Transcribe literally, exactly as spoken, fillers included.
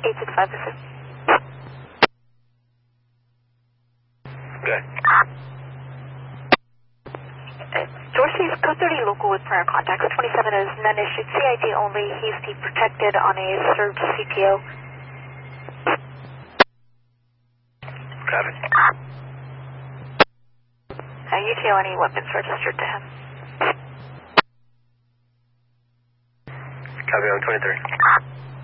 eight six five percent. Okay. Uh, Dorsey's code thirty local with prior contacts. twenty-seven is non-issued C I D only. He's the protected on a served C P O. Copy. Uh, U T O, any weapons registered to him? Copy on twenty-three.